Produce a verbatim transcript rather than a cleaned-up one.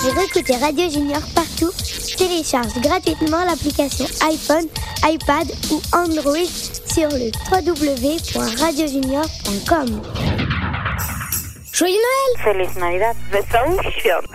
Pour écouter Radio Junior partout, télécharge gratuitement l'application iPhone, iPad ou Android sur le w w w point radio junior point com. Joyeux Noël! Feliz Navidad. Resolution.